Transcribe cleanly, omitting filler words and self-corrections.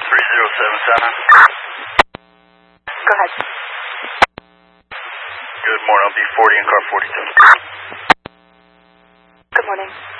3077. Go ahead. Good morning. I'll be 40 in car 42. Good morning.